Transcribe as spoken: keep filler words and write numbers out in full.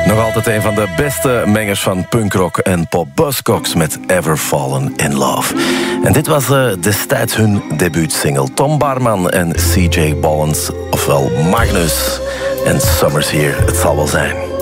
Nog altijd een van de beste mengers van punkrock en pop, Buzzcocks met Ever Fallen in Love. En dit was uh, destijds hun debuutsingle. Tom Barman en C J Bollens, ofwel Magnus. En Summer's Here, het zal wel zijn.